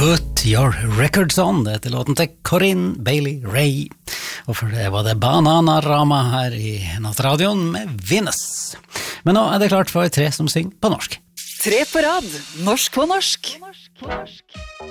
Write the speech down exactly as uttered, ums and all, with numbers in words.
Put Your Records On, det heter låten til Corinne Bailey Rae. Og for det var det Bananarama her i Nattradioen med Venus. Men nå er det klart for tre som synger på norsk. Tre på rad, norsk på norsk.